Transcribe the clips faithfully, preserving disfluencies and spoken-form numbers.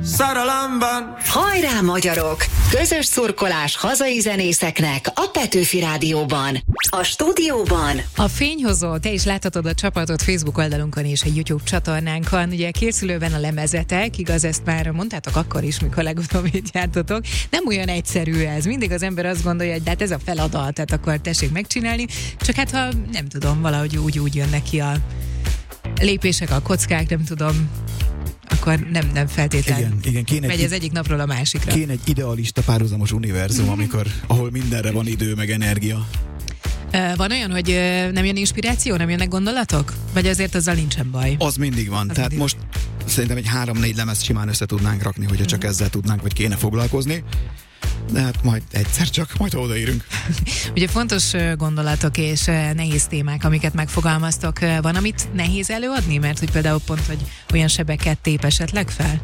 szerelemben. Hajrá magyarok! Közös szurkolás hazai zenészeknek a Petőfi Rádióban. A stúdióban a Fényhozó, te is láthatod a csapatot Facebook oldalunkon és a YouTube csatornánkon. Ugye készülőben a lemezetek, igaz, ezt már mondtátok akkor is, mikor legutóbb így jártatok. Nem olyan egyszerű ez. Mindig az ember azt gondolja, hogy de hát ez a feladat, tehát akkor tessék megcsinálni. Csak hát ha nem tudom, valahogy úgy, úgy jönnek ki a lépések, a kockák, nem tudom, akkor nem, nem feltétlenül igen, igen, kéne megy egy, ez egyik napról a másikra. Kéne egy idealista párhuzamos univerzum, mm-hmm. amikor, ahol mindenre van idő, meg energia. Van olyan, hogy nem jön inspiráció, nem jönnek gondolatok? Vagy azért azzal nincsen baj? Az mindig van. Az Tehát mindig. Most szerintem egy három-négy lemez simán össze tudnánk rakni, hogyha csak mm. ezzel tudnánk, vagy kéne foglalkozni. De hát majd egyszer csak, majd odaérünk. Ugye fontos gondolatok és nehéz témák, amiket megfogalmaztok. Van, amit nehéz előadni? Mert hogy például pont, hogy olyan sebeket tép esetleg fel?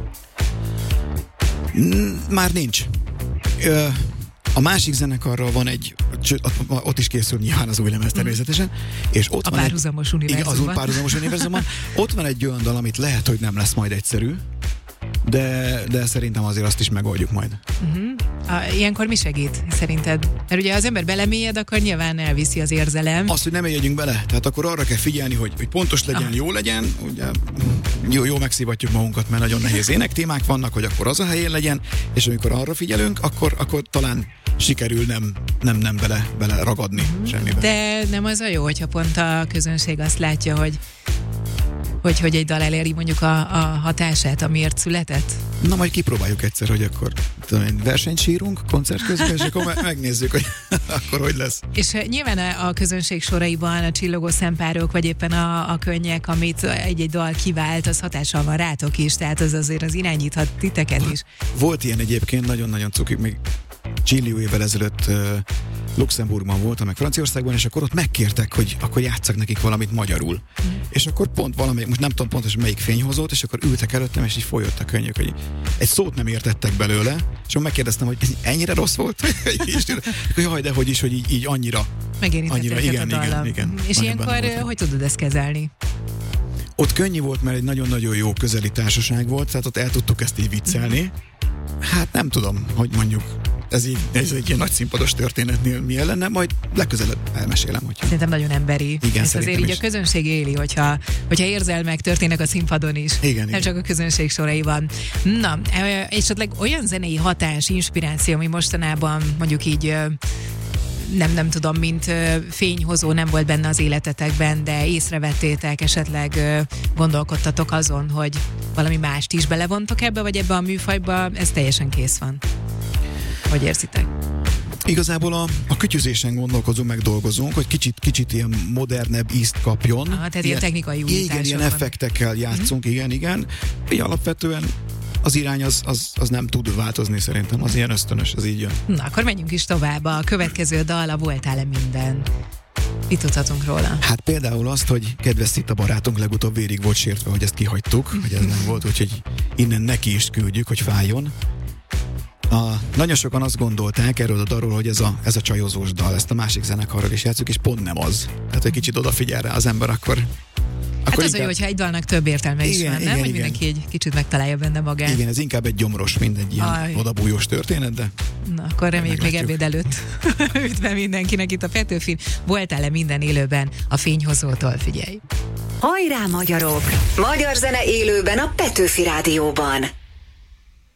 Már nincs. A másik zenekarral van egy, ott is készül nyilván az új lemez természetesen, és ott a van párhuzamos egy, univerzumban. Igen, az új párhuzamos univerzumban. Ott van egy olyan dal, amit lehet, hogy nem lesz majd egyszerű, de, de szerintem azért azt is megoldjuk majd. Uh-huh. A, ilyenkor mi segít szerinted? Mert ugye ha az ember belemélyed, akkor nyilván elviszi az érzelem. Azt, hogy nem megyünk bele, tehát akkor arra kell figyelni, hogy, hogy pontos legyen, ah. jó legyen, ugye jó, jó megszívatjuk magunkat, mert nagyon nehéz énektémák vannak, hogy akkor az a helyén legyen, és amikor arra figyelünk, akkor, akkor talán sikerül nem, nem, nem bele, bele ragadni uh-huh. semmibe. De nem az a jó, hogyha pont a közönség azt látja, hogy Hogy, hogy egy dal eléri mondjuk a, a hatását, amiért született? Na, majd kipróbáljuk egyszer, hogy akkor tudom, versenyt sírunk koncert közben, és akkor megnézzük, hogy akkor hogy lesz. És nyilván a közönség soraiban a csillogó szempárok, vagy éppen a, a könnyek, amit egy-egy dal kivált, az hatással van rátok is, tehát az azért az irányíthat titeket is. Volt ilyen egyébként, nagyon-nagyon cuki, még csillió évvel ezelőtt uh, Luxemburgban voltam, meg Franciaországban, és akkor ott megkértek, hogy akkor játsszak nekik valamit magyarul. Mm. És akkor pont valami, most nem tudom pontosan melyik fényhozót, és akkor ültek előttem, és így folyott a könnyük, hogy egy szót nem értettek belőle, és akkor megkérdeztem, hogy ez ennyire rossz volt? és akkor jaj, de hogy is, hogy így, így annyira. Megérintettek igen, a igen, igen. És ilyenkor hogy tudod ezt kezelni? Ott könnyű volt, mert egy nagyon-nagyon jó közeli társaság volt, tehát ott el tudtuk ezt így viccelni. Mm. Hát nem tudom, hogy mondjuk ez, így, ez egy ilyen nagy színpados történetnél milyen lenne, majd legközelebb elmesélem, hogy... Szerintem nagyon emberi. Igen, ezt azért így is. A közönség éli, hogyha, hogyha érzelmek történnek a színpadon is. Igen, nem igen. csak a közönség soraiban. Na, esetleg olyan zenei hatás, inspiráció, ami mostanában mondjuk így nem, nem tudom, mint fényhozó nem volt benne az életetekben, de észrevettétek, esetleg gondolkodtatok azon, hogy valami mást is belevontok ebbe, vagy ebbe a műfajba, ez teljesen kész van. Hogy érzitek? Igazából a, a kütyüzésen gondolkozunk, meg dolgozunk, hogy kicsit, kicsit ilyen modernebb ízt kapjon. Ah, tehát ilyen, ilyen technikai újítások. Igen, ilyen effektekkel játszunk, mm-hmm. igen, igen. Így alapvetően az irány az, az, az nem tud változni szerintem, az ilyen ösztönös, az így jön. Na, akkor menjünk is tovább. A következő dal, a Voltál-e minden? Mit tudhatunk róla? Hát például azt, hogy kedves Szita barátunk legutóbb vérig volt sértve, hogy ezt kihagytuk, hogy ez nem volt, úgyhogy innen neki is küldjük, hogy fájjon. A, nagyon sokan azt gondolták erről a dalról, hogy ez a, ez a csajozós dal, ezt a másik zenekarral is játszuk, és pont nem az. Tehát, hogy kicsit odafigyel rá az ember, akkor... Hát akkor az inkább... jó, hogyha egy dalnak több értelme is igen, van, igen, nem? Hogy igen. mindenki egy kicsit megtalálja benne magát. Igen, ez inkább egy gyomros, mint egy ilyen Aj. odabújós történet, de... Na, akkor reméljük még ebéd előtt üdve mindenkinek itt a Petőfin. Voltál-e minden élőben a Fényhozótól? Figyelj! Hajrá magyarok! Magyar zene élőben a Petőfi Rádióban.